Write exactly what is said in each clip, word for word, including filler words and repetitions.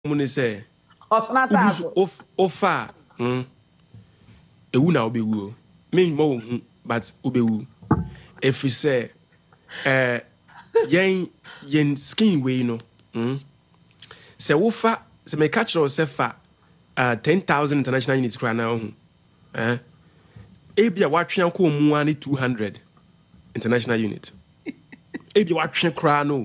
Mune say Osnata of ofa hmm ewu na obewu me mo but obewu if we say eh yen yen skin way no hmm say wofa say me catch or say fa uh ten thousand international units kra na ho eh ebia watwe ko mu ani two hundred international unit ebia watwe kra no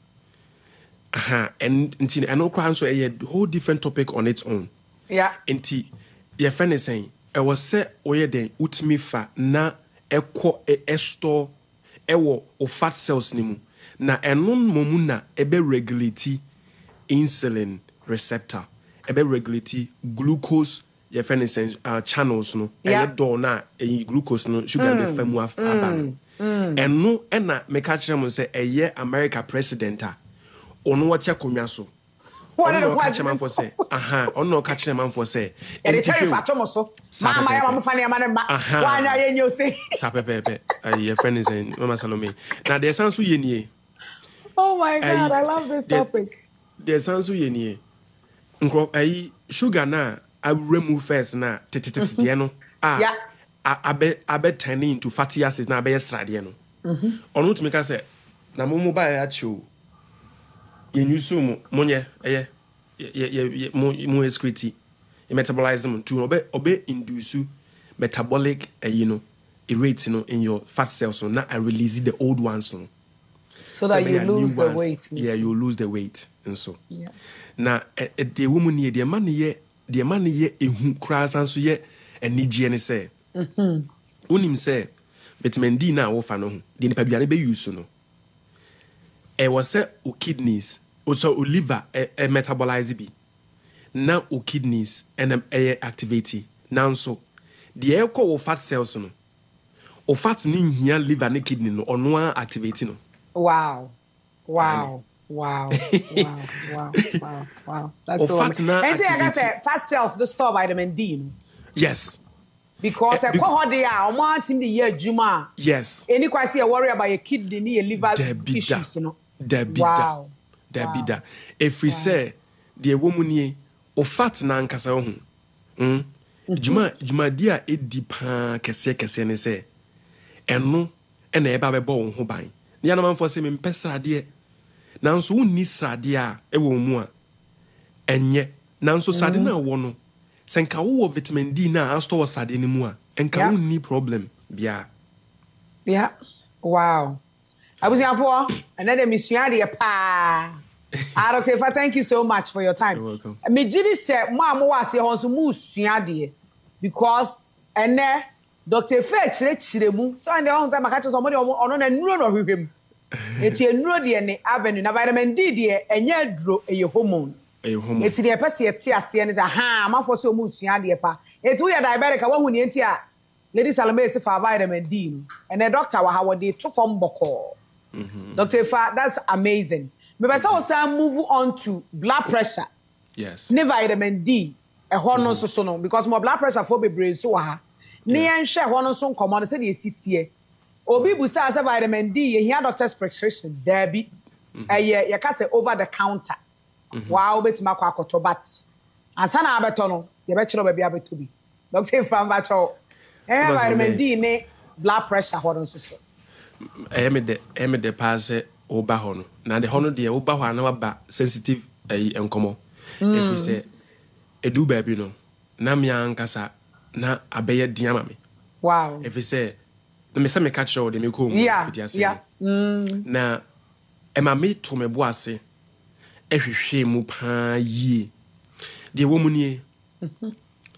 aha and until and no kra so a whole different topic on its own. Yeah. Enti your friend is saying I was say oye den utimi fa na ekọ e store ewo o fat cells ni mu na enon momu na ebe regulate insulin receptor ebe regulate glucose your friend is saying uh, channels no yeah. e do na e glucose no sugar mm. be famu af mm. aba no eno e na me ka kire mo say eye America president a ono wati akonwa so. What did the catch man for say? Aha, on no catch man for say. And the cherry fatomo so. Mama, ya mama fani amane ma. Wanya ye nyo say. Sape pepe. Uh, your friend is saying, Mama Salome. Now there sounds so ye. Oh my God, I love this topic. There sounds so ye. Nkro ai sugar na I remove first na titititi no. Ah. Yeah. Abe abe turning into fatty acids na abe strade no. Mhm. Onu to make us say na mo mobile ya chiu. Yenyusu mo monye eye ye ye mo mo excrete e metabolize them to obe obe induce metabolic uh, you know a rate you know in your fat cells so now I release the old ones no. So that so you lose the ones, weight yeah you lose the weight and so yeah now the woman here the man here the man here ehu kra san so ye anigye ne say mhm unim say vitamin D na wo fa no ho de nipa biare be use no. E was say o kidneys, also o liver e, e metabolize bi. Now o kidneys and e activate. Now so the air call fat cells no. O fat ni here liver ne kidney no ono activate no. Wow. Wow. Wow. wow. Wow. Wow. Wow. That's so amazing. And I got say fat cells the store vitamin D no. Yes. Because a cohort they are want in the year Juma. Yes. Any quasi a worry about your kidney, your liver tissues, you know. Wow. There be that. If we wow. say the woman ye o fat na nkasa ho. Mm. Juma juma dia e dipa kese kese ne say. Eno e na e ba be bo ho ban. Ne na man for say me mpesa de. Nanso wonni srade a e wo mu a. Enye. Nanso srade na wo no. Senka wo vitamin D na asto srade ni mu a. Enka wonni problem bia. Yeah. Wow. I was here for another mission. Pa. Doctor Efa, thank you so much for your time. You're welcome. Me Judy said, "Mama was here on some musuade because and there Doctor Efa chire chire mu. So and the whole time I catch somebody on on a nuro no him. It's a nuro de ne avenue na vitamin D de enye dro e hormone. E hormone. It's the person yet ase ne say ha ma for so musuade pa. It's we are diabetic wa hu ne enti a Lady Salome say for vitamin D no. And the doctor wa how they to form boko. Mm-hmm. Doctor Efa, that's amazing. But I also move on to blood pressure. Yes. Ne vitamin D. A hormone so so no because more blood pressure for be brain so ha. Ne en share hormone so common say dey sit here. Obi busa say vitamin D ye here doctor's prescription. There be. Eh ye ye ka say over the counter. Wow, bet ma kwa akoto bat. Ansa na abeto no ye be kire ba abeto bi. Doctor Efa ba cho. Eh vitamin D ne blood pressure hormone so so. I made the I made the pass over hono. Now the hono the over hono about sensitive eh enkomo. If we say edu baby no, na me ankasa na abeye diama me. Wow. If we say na me say me catch all the me ko mu yeah yeah mm. Na e ma me to me bo ase ehwehwe mu pa yi. De wo mu nie. Mhm.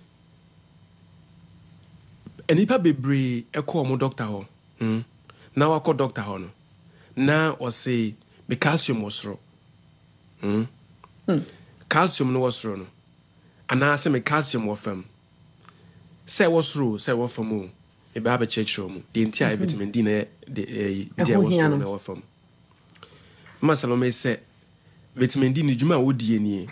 Enipa bebre e ko mo doctor ho. Mm. Now I call Doctor Hono. Now I say the calcium was wrong. Hmm? Hmm. Calcium no was wrong. And now I say my calcium was firm. Say what's wrong, say what for more. A baby church room. The entire vitamin D the the was wrong or from. Masalome say vitamin D ni juma wo die ni.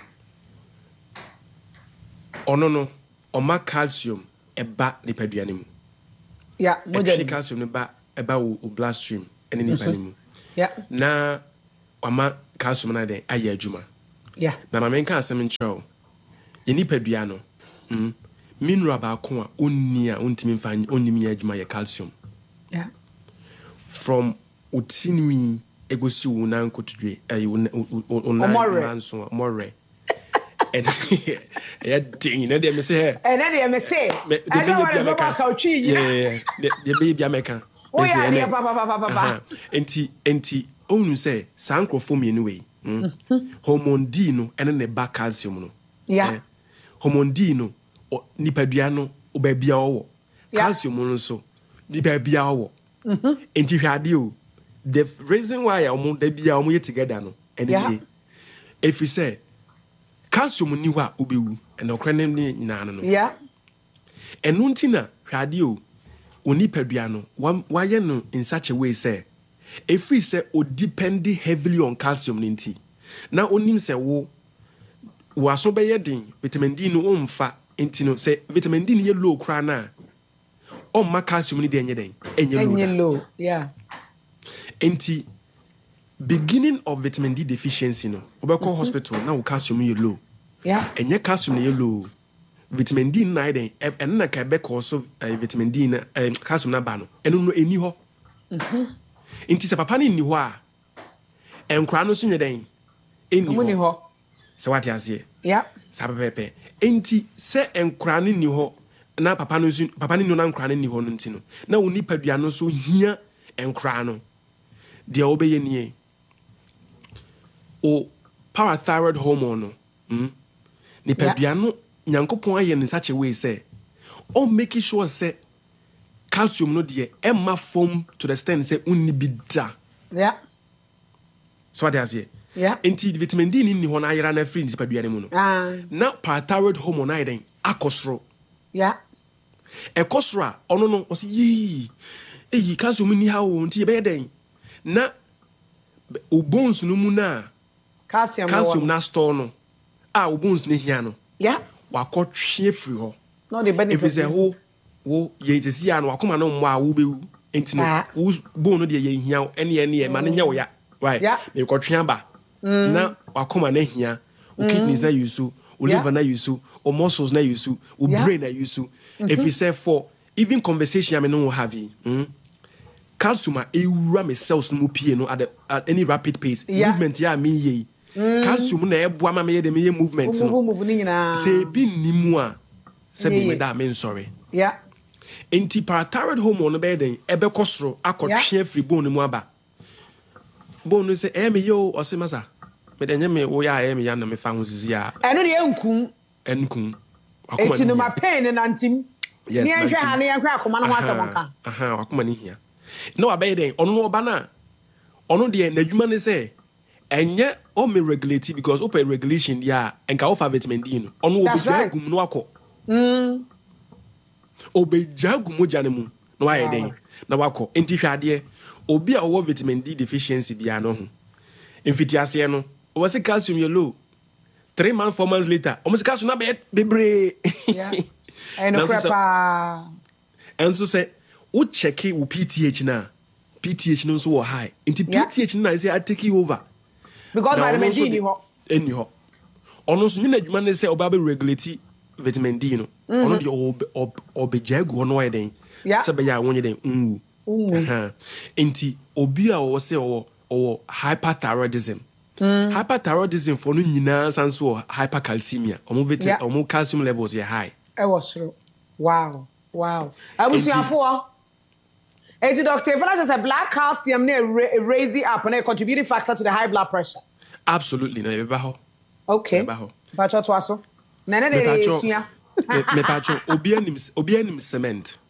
Ono no, o ma calcium e ba ni paduane mu. Yeah, mo calcium ne ba about bloodstream and any panimu. Yeah. Na ama calcium na den aye adwuma. Yeah. Na ma menka asem nkyerɛw. Ye nipadua no. Mm. Mineral ba ko a onni a ontimi mfa onni mi adwuma ye calcium. Yeah. From utinwi egosi wo nan kotudwe eh wo nan manso more. And yeah, ding, you know, they say, and then they say, I know what is about couchy. Yeah, the baby American. Oh, yeah, papa, papa. Enti, enti, own say, Sankro for me anyway. Hormone D no, and then the back calcium no. Yeah. Hormone D no, or nipabiano, or baby hour. Calcium also, nipabia hour. Enti, radio. The reason why I want the be our together no, and if you say, calcium ni wa obewu and okrenem ni nyina no. Yeah. Enu ntina hwade o oni padua no wa ye no in such a way say if we say o depend heavily on calcium ninti. Na onim say wo wo aso be ye den vitamin D no omfa enti no say vitamin D ni ye low kra na o ma calcium ni de enye den enye low. Enye low. Yeah. Enti beginning of vitamin D deficiency no obeko mm-hmm. hospital na wo calcium ye low. Yeah. Enye calcium ye low. Vitamin D na den eno na ka be cause of uh, vitamin D na um, calcium na ba no eno no eni ho. Mhm. Enti se papa ni ni ho a enkra no so nye den eni ho. Se what you say? Yeah. Sa pepe. Enti se enkra ni ni ho na papa no so papa ni no na enkra ni ho no nti no na oni padua no so hia enkra no de obeye nie o parathyroid hormone no mm ni padua no nyankopon aye in such a way say o make sure say calcium no de emma form to the extent say unni bi da. Yeah. So what I say? Yeah. Enti vitamin D ni ni ho na ayra na free ni padua ne mu no. Ah. Na parathyroid hormone aye den akosro. Yeah. E kosro a ono no o say yi eyi calcium ni ha o nti be den na o bones no mu na calcium calcium na store no a o bones ne hia no. Yeah. Wakotwe free ho. No the benefit. If you say wo wo ye tesi ya no wakoma no mo a wo bewu enti no wo bone no de ye hia ene ene e ma ne nya wo ya right me kotwe aba na wakoma na hia o kidneys na yusu o liver na yusu o muscles na yusu o brain na yusu. If you say for even conversation I me no have mm calcium a ewura me cells no pie no at, the, at any rapid pace yeah. movement ya me ye mm. calcium na eboa ma me de me movement no say bi nimu a say me da me sorry yeah enti parathyroid hormone no be den ebe kosoro akotwe free bone mu aba bone say eh me yo o say masa me de nye me wo ya eh me ya na me fa ho sisi a eno de enkun enkun enti no ma pain na ntim yes ni enhwe ha ne enhwe akoma no ho asem kan aha akoma ni hia no abaye den ono no oba na ono de na adwuma ne say enye o me regulate because open regulation ya enka offer vitamin D no ono obeja gum no akọ mm obeja gum oja ne mu no aye den na wakọ enti hwade obi a wo vitamin D deficiency bia no ho mfiti ase no o was calcium you low three months four months later o must calcium na be bebre yeah I know crapa and so say o check wo P T H na P T H no so wo high enti P T H na say I take you over because vitamin D ni ho eni ho ono so nyina adwuma ne say oba be regulate vitamin D no ono de obeja gu no e den say be ya wonye den nwu nwu enti obi a wo say o o hyperthyroidism mm. hyperthyroidism for no nyina sanso hypercalcemia omo vitamin omo calcium levels are high e was true wow wow abusuafo enti doctor if I say black calcium na raise it up and a contributing factor to the high blood pressure absolutely na be ho okay ba cho to aso na na de sua me pa cho obi anim obi anim cement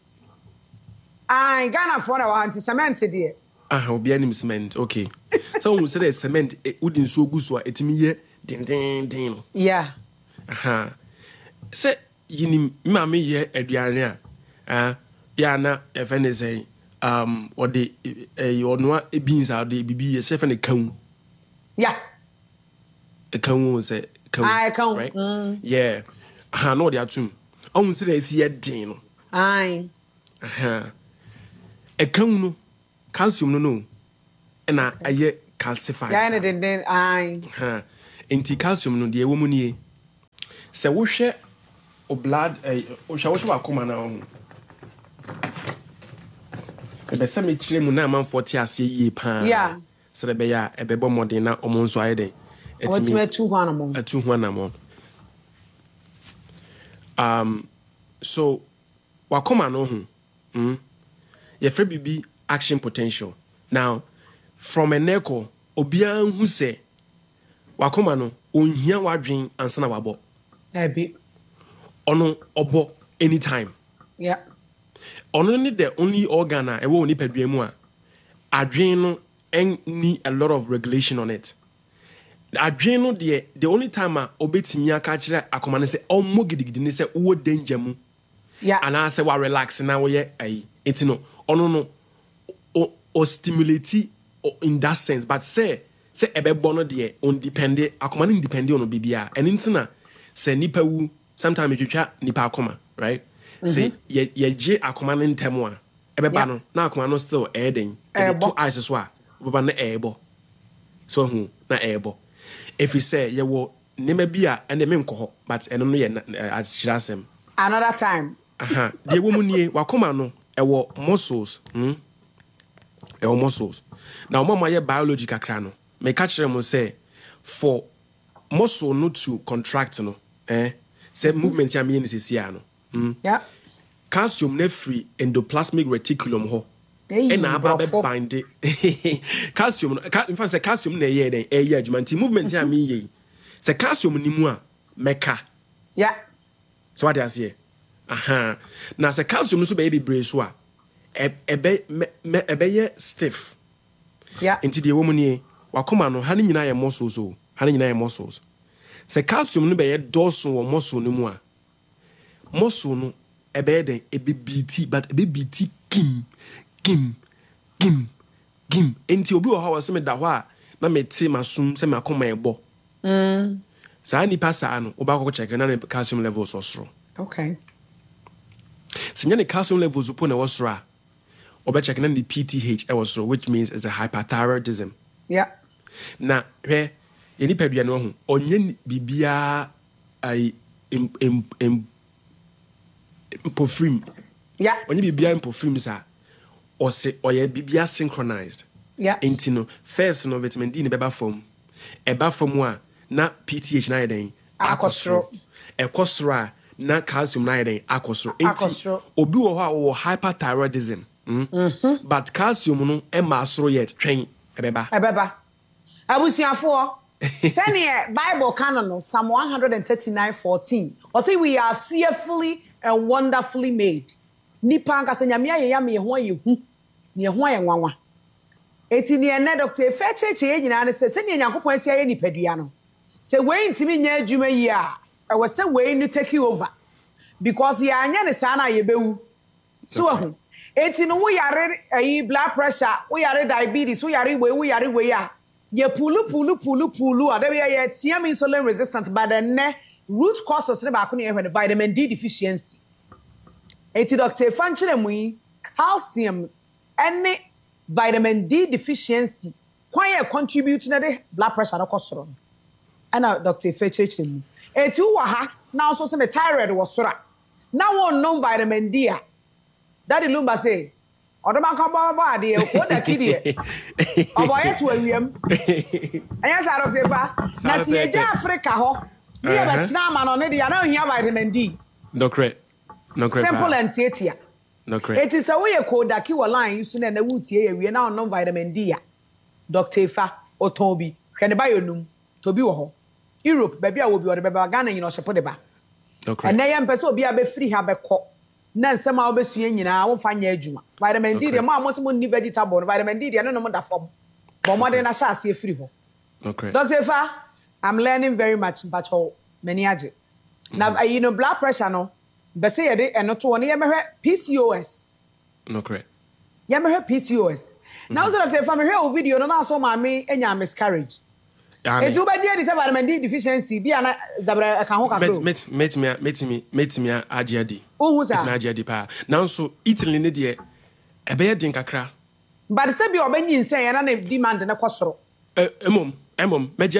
ai Ghana for na anti cement there ah obi anim cement okay so when we say cement udin so guso a etimi ye din din din yeah aha say yinim ma me ye aduane a ah ya na e fe ne say um or the eh ono a beans are the bibi ye say fe ne kan yeah e kan say kan I kan right mm. yeah aha no dey atum on say dey see ye din no ai aha e kan no calcium no no na aye calcified yeah and then ai ha enti calcium no de ewo mu nie se wo hwe o blood eh o hwe wo hwe akoma na ho ebe se me kire mu na amanfo te ase yie pa yeah se de be ya ebe bo modern na omo nso aye den etimi atu ho anamo atu ho anamo um so wakoma no ho mm ye frɛ bibi action potential now from a neko obia hu se wakoma no onhia wadwen ansa na wabo ebi ono obo anytime yeah ono ni the only organ a ewo ni padua mu a adwen no any a lot of regulation on it adwen no the the only time a obetimi aka kire akoma ne se omo gidigidi ne se wo danger mu yeah ana se wa relax na wo ye ayi enti no ono no o, o stimulate o, in that sense but say say ebebo no de on depend akoma no depend on bibia eni ntina se nipa wu sometimes etwetwa nipa akoma right mm-hmm. say ye ye je akoma no ntemo a ebeba no na akoma no still e den e two eyes so a baba no ebo so hu na ebo if you say ye wo nema bia ene me nkoho but eno no ye ashirasem another time aha de wo mu nie wakoma no ewo muscles hmm ewo muscles now mama ye biology kakra no me ka kire mo say for muscle no to contract no eh say mm-hmm. movement ya me ni sesia no hmm yeah calcium na free endoplasmic reticulum ho hey, and aba be bind calcium no in fact say calcium na ye den eh ye adwuma nti movement ya me ye say calcium ni mu a meka yeah so what I say aha na say calcium no so be be brain so a ebe ebe ye stiff yeah into the woman nie wakoma no ha ni nyina ye muscles so ha ni nyina ye muscles say calcium no be ye dorsal wo muscle no mu a muscle no ebe den ebe bt but ebe bt kim kim kim kim enti obi wo ha wo se me da ho a na me te masum se me akoma ebo mm sa ni pasa no oba ko check na ne calcium levels osro okay sinya ne calcium levels upo na osro a oba check na the P T H e osro which means is a hyperthyroidism yeah na hwe eni padua no ho onye bibia ai em em em pofrim yeah onye bibia pofrim sa o se oye bibia synchronized yeah enti no first no vitamin D ne beba form eba form a na P T H na yeden akosro ekosro a na calcium na yeden akosro enti obi wo ho a wo hyperthyroidism mm? mm-hmm. but calcium no e ma asoro yet twen ebeba ebeba abusiafo sene Bible canon no Psalm one thirty-nine fourteen or say we are fearfully and wonderfully made nipa nka senyame ayya me ho ayehu ne ho ayenwanwa eti ne ene doctor fecheche ye nyina ne se sene nyankopon asia ye nipadua no se we ntimi nya adwuma yi a e we se we no take over because ya anya ne sa na ye bewu so ahu eti no wo yare ayi blood pressure wo yare diabetes wo yare we wo yare we a ye pulu pulu pulu pulu a de ye tiam insulin resistant but the ne root causes ne ba ko ne ehwe vitamin D deficiency eti doctor fanchire mu yi calcium ene vitamin D deficiency kwan ye contribute na the blood pressure no kosoro ana doctor fecheche mu eti wo ha na so se me thyroid wo sora na won no vitamin D a daddy lumba say odoma kan bo bo ade e ko da kidie oboye to awiem anya sa doctor fa na si eja Africa ho ni e betina ma no ne dia na ohia vitamin D no correct no correct simple and tietia no correct it is a way ko da ki wo line use na na wutie ye wie na no vitamin D a doctor fa otobi hwe ne ba yonum tobi wo ho Europe baby a wo bi o de beba Ghana nyina o shepo de ba okay and na ye mpese obi a be free ha be ko na nsema wo be sua nyina wo fa nya adwuma vitamin D de mo amoto mo ni vegetable vitamin D de no no mo da fom bo mo de na sha ase free ho okay doctor fa I'm learning very much but oh many age now you know blood pressure no be say ye de eno to no ye mehwe P C O S no correct ye mehwe P C O S now so doctor fa mehwe o video no na so ma me enya miscarriage et you be dey this vitamin D deficiency bi ana dabra kan ho kakro met met me met me met me agiadi ohu sa na agiadi pa now so Italy ne de e be din kakra but say bi obanyi nsen ya na demand na kwosoro eh emom emom megiadi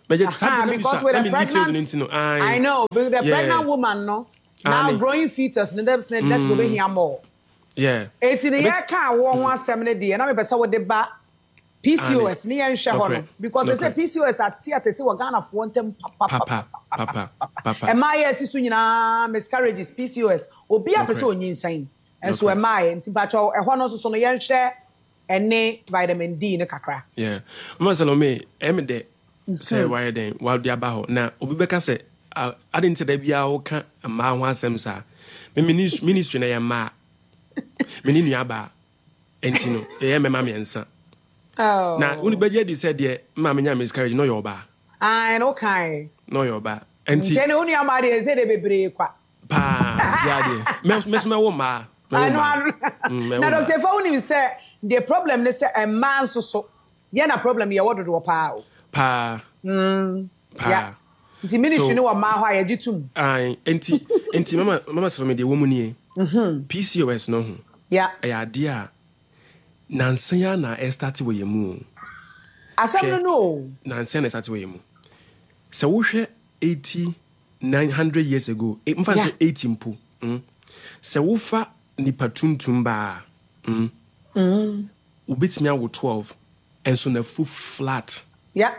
But because with a pregnant, I know, with the yeah. pregnant woman, no, now Annie. growing fetus, and that's that's mm. going here more. Yeah. It's in the year can one one seventy day, and I'm a person with the back P C O S near Shahono because they say P C O S at theater, say we're gonna want them, papa, papa, papa. And my yes is soon miscarriages, P C O S, or be a person insane. And so am I, and Timpacho, and one also so no share and nay vitamin D in a kakra. Yeah. Masalome, Emide. Say why then while the abaho now obibeka say I didn't say there be a can a ma ho asem sa me ministry na ya ma me ni nuaba entino e ya me ma me ensa oh na uni beje di say de ma me nya miscarriage no your ba ah no kai no your ba enti ntene uni ama de say de bebre kwa pa sia de me me so me wo ma I know na doctor for uni say the problem is say a man so so ye na problem ye wodo do pa Pa. Mm. Pa. Yeah. Nti ministry no wa ma ho aye gitum. Ai, enti enti mama mama so me de wo mu nie. Mhm. P C O S no ho. Yeah. E ade a nansan ya na e start wo yemu. Asem no no. Nansan na start wo yemu. Se wo hwe eighty nine hundred years ago, e mfa se eighty mpo. Mm. Se wo fa nipa tuntum ba. Mm. Mm. Ubitimi awo twelve enso na fu flat. Yeah.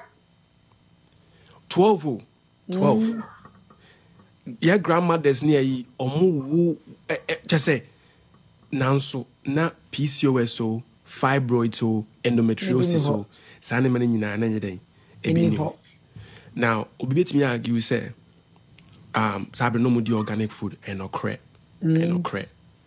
twelve oh, twelve. Mm. Your grandmother's near ye omu wu eh, eh, just say nanso na P C O S o fibroids o endometriosis o sane mane nyina na nyeden ebi ni. Now obi betimi argue say um sabe no mo di organic food and okre and okre.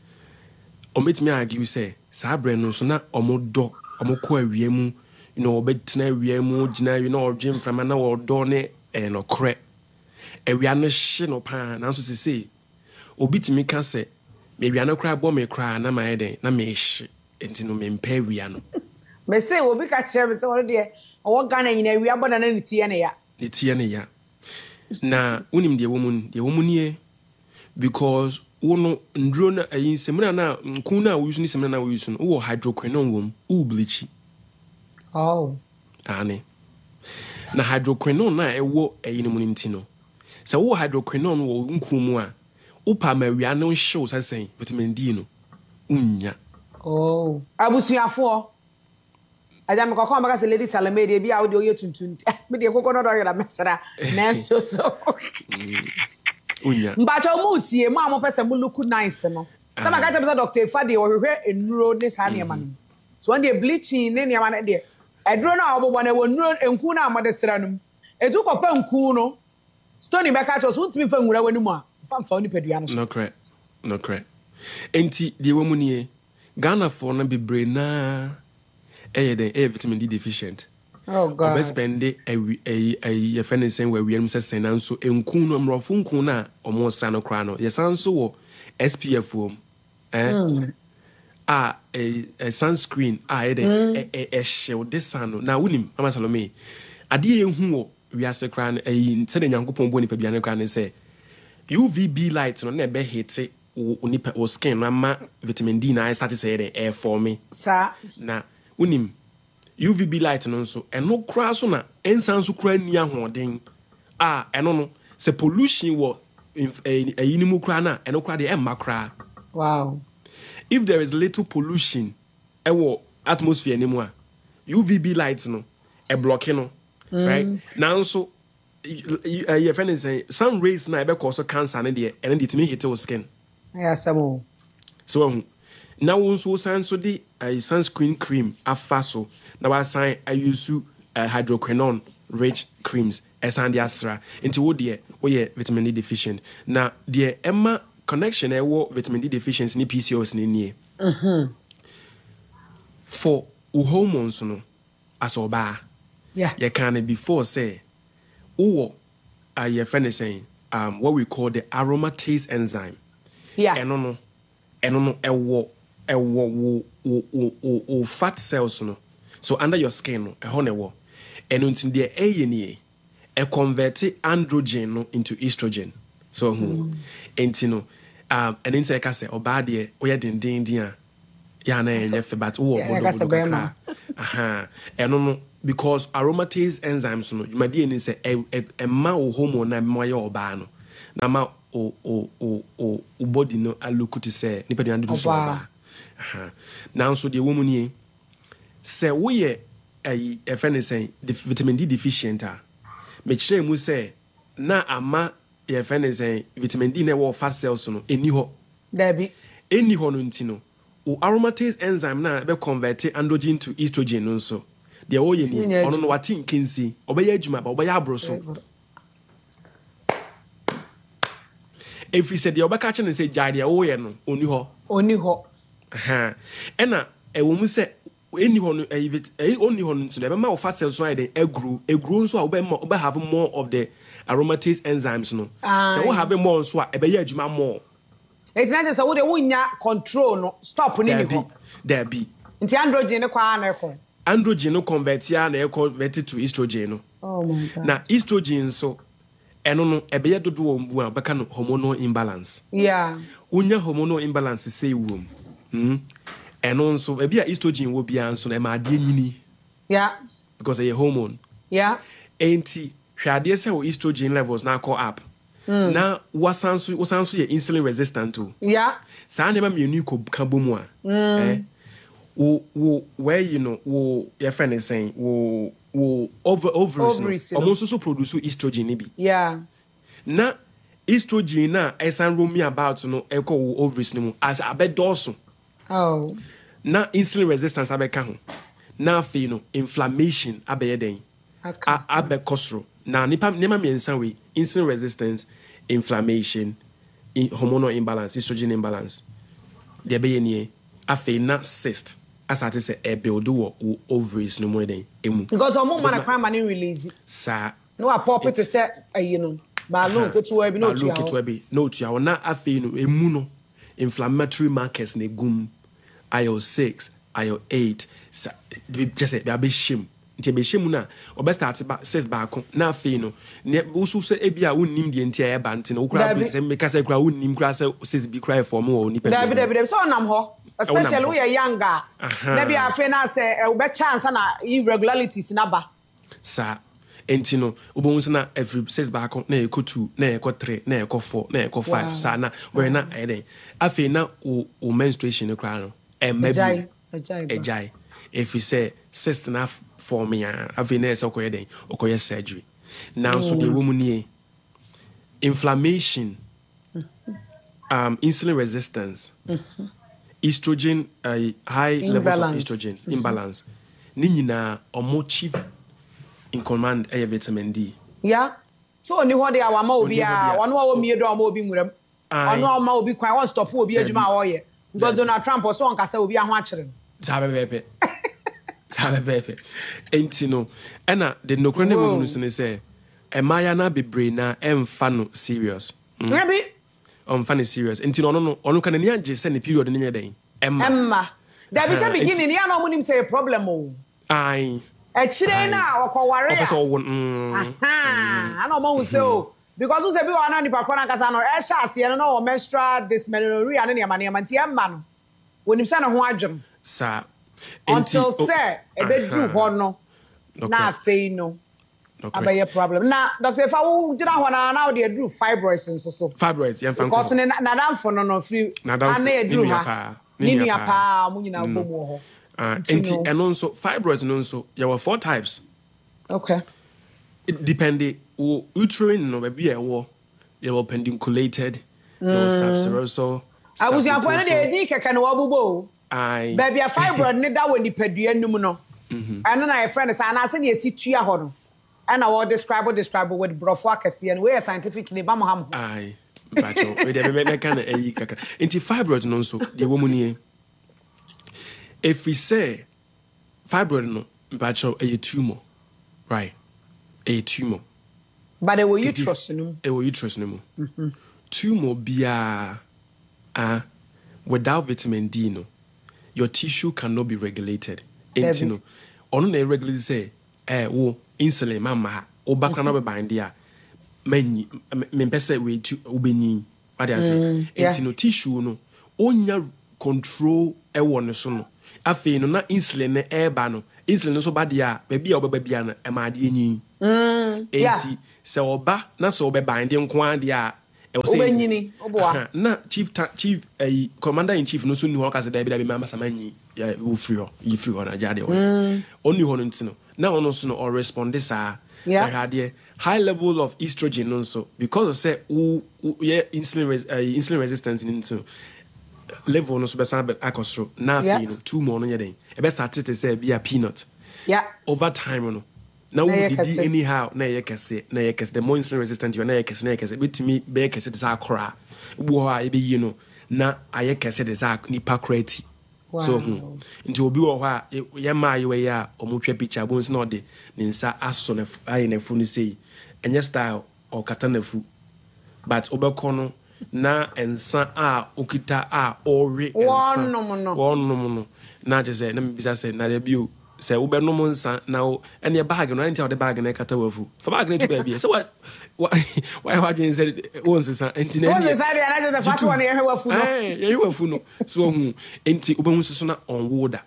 Obi betimi argue say sabre no so na omo do omo ko awiemu you know obetina awiemu gina you know odwem frama na odo ne and okre. Ewia no hye no pa na so sese obi timi ka se me wia no kra bo me kra na ma eden na me hye enti no me mpa wia no me say obi ka chere me say o de o ga na nyina wia bo na na tie ne ya ne tie ne ya na unim de womun de womunie because wono ndro na ayin semina na nkun na wo yusu ni semina na wo yusu no wo hydroquinone wom wo bleach oh ane na hydroquinone na ewo ayin mu nti no se wo hydroquinone wo nkumu a upa mawia no hyew sasen vitamin D no unya oh abusuafo aja me kokon maka se lady salame de bia wo de oye tuntun me de kokon no do yera mesra na so so unya mbacho mu tie mu amo pese mu look nice no sama ka tebe doctor Fade wo hwehwe enuro ne sa ne ma no so when dey bleaching ne ne ma na de eduro na obobọ na wo nuro enku na amade sra no etu kopa nku no Stony back at us, won't me from where I went more. Fam found Pediano. No correct. No correct. Enti, the woman ye Ghana for na be brain na eh, then eh, vitamin D deficient. Oh, God. Best spend it a a a friend saying where we am saying and so en kuno mrofun kuna almost sano crano. Yes, and so S P F wom. Eh? Ah, a sunscreen. Ah, eh, then a a shield this sano. Now, wouldn't Mama Salome. Adi who we are secran a said Yankupon Boni Pabiano can say U V B light no never hit it or skin mama vitamin D na I started say air for me. Sir na unim U V B light no so and no crash na ensan so kra nia hoden ah eno no se pollution wo a inimu kra na eno kra de emma kra. Wow. If there is little pollution e wo atmosphere ni mu a U V B light no e blocking no. Mm. Right now, so your friend is saying sun rays na ebe cause cancer and the and it me hit your skin. Yes, amo. So now also san so the uh, sunscreen cream afaso. Now I sign I use uh, hydroquinone rich creams as and the asra into what dear oh yeah vitamin D deficient. Now the Emma connection I wo vitamin D deficiency ni P C O S ni ni. Mhm. For hormones no as oba. Yeah. You can before say, oh, uh, your friend is saying, um, what we call the aromatase enzyme. Yeah. And no, no, and no, a wo, a wo, wo, wo, wo, fat cells no. So under your skin no, a honey wo, and until the A N E, a converted androgen no into estrogen. So, hmm, and you know, um, and then say, I say, oh, bad ye, oh, yeah, din din din. Yeah, na, but oh, bodo bodo kakra. Aha, and no, no. because aromatase enzymes no you dey ni say e ma wo hormone na ma ye oba no na ma o o o o body no alook to say nipa dey do so oba aha now so the woman ni say wo ye eh e fe ne say the vitamin D deficient a me kire mu say na ama ye fe ne say vitamin D na wo fat cells no eni ho there be eni ho no ntino o aromatase enzyme na be convert androgen to estrogen no so de wo ye ni ono no wati nkensi obeya adwuma ba obeya abroso every said the obaka che ne say jade wo ye no oni ho oni ho ha ena e wo mu say eni ho no e oni ho no ntino be ma wo fat cells so dey agro agro so a obe obe have more of the aromatase enzymes no so we have more so a ebeya adwuma more. It's not just a would wunya control no stop ni ni ho there be nti androgen ne kwa na ekọ androgen no convert ya na convert to estrogen no oh my god na estrogen so eno no ebe ye dodo wo mbu a beka no hormonal imbalance yeah unya hormonal imbalance say wom hm eno nso ebi a estrogen wo bia nso na ma ade nyini yeah because e hormone yeah enti hwade say wo estrogen levels na call up mm. na wasanso wasanso ye insulin resistant to yeah sa na ma me ni ko kabomu a mm. eh wo wo where you know wo your friend is saying wo wo over ovaries almost also produce estrogen ni bi yeah na estrogen na esan roam me about no e ko wo ovaries ni mu as abedoso oh na insulin resistance abeka ho na afi no inflammation abeye den abe kosro na nipa nema me ensan we insulin resistance inflammation in hormonal imbalance estrogen imbalance de be ye afi na cyst asate say e build wo ovaries no more den emu because omo man akwan man release sa no a pop it say you know balloon ketu bi no tua ketu bi no tua na afi no emu no inflammatory markers na gum I L six I L eight sa just say be shim nti be shim na obe start ba six ba ko na afi no ne usu say e bia wonnim de nti e ba nti no kura be say me ka say kura wonnim kura say six bi kura for mo ni pe da bi da bi so nam ho especially we are younger na be afi na say e be chance na irregularities na ba sa enti no ubonwu na every six ba ko na eko two na eko three na eko four na eko five sa na we na e den afi na o menstruation kura no e mabi ejai if you say cyst na form ya afi na so koye den okoye surgery now so the woman nie inflammation um insulin resistance mm-hmm. estrogen uh, high imbalance. Levels of estrogen mm-hmm. imbalance ni nyina omo chief in command a vitamin D yeah so oni ho de awama obi a ono a omi edo ama obi nwuram ono ama obi kwan won stop obi adwuma a wo ye because Donald Trump so on kasa obi aho akere sabe bebe sabe bebe enti no ena de nokro ne mu no say emaya na bebre na emfa no serious maybe on funny serious enti no no ono kan ni age say ne period ni nyeden emma emma there be say beginning ya no munim say problem o ai e chire na okoware ya so won aha ana mo hu say o because who say be wana ni papa na kasa no e sha ase no no menstrual dysmenorrhea ne ne ma nti emma no wonim say na ho adwem sa until say e be du ho no na afei no abaye problem na Doctor Fa wo gina ho na na de do fibroids nso so fibroids yan fan because na na danfo no no free na e do ha ni nua pa mu nyina bom ho ah enti eno nso fibroids no nso there were four types okay it depended o uterine no be e wo there were pedunculated there was subserosal abusianfo na de di keke no wabubo ai baby a fibroid ne da woni padua num no eno na e friend say na ase na esi tua ho no and I will describe describe with brofo akese and we scientific ne ba mo ham ai bacho we dey be kind of eyi kaka enti fibroid no nso de wo mu nie if we say fibroid no bacho a tumor right a tumor but they will uterus no e will uterus no mu tumor bia ah without vitamin D no your tissue cannot be regulated enti no ono na regulate say eh wo insulin mama o bakra na be bande a manyi me pese we tu obenyi what dey say enti no tissue no onya control e wo ne so no afei no na insulin ne eba no insulin no so ba dia ba bia obeba bia no e ma de nyin mm enti se oba na se obeba ndi nko ade a e wo say obenyini oboa na chief ta, chief eh, commander in chief no so ni ho ka se da bi da bi ma sama nyi ya wo free ho yi free ho na jade ho oni ho no ntino na ono so no or respond sa yeah ade high level of estrogen no so because of say wo yeah insulin res, uh, insulin resistance into level no so be san akosro na yeah. afi no two more no yeden e be start to say be a peanut yeah over time no now we did anyhow na ye kese na ye kese the more insulin resistant you na ye kese na ye kese betimi be kese de sa akora wo ha e be yi no na aye kese de sa nipa krati so hu nti obi wo ha ye ma ye we ya omotwa picture bo nsi na ode ne nsa aso na aye na fu ni sei enye style o kata na fu but obekọ no na ensa a okita a ore ensa wonnom no na je say na me bisa say na de bio say wo be no mo nsa na wo ene bag no enti the bag na kata wafu for bag na to ba bia so what why why you say won nsa enti na won nsa dia na je say fast one ye wafu no eh ye wafu no so hu enti wo be hu so na on woda